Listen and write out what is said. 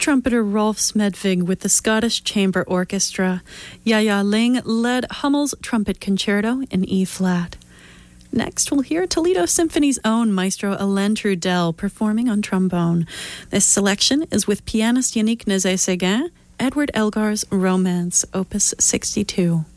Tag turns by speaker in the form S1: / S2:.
S1: trumpeter Rolf Smedvig with the Scottish Chamber Orchestra. Yaya Ling led Hummel's Trumpet Concerto in E-flat. Next, we'll hear Toledo Symphony's own maestro Alain Trudel performing on trombone. This selection is with pianist Yannick Nézet-Séguin, Edward Elgar's Romance, Opus 62.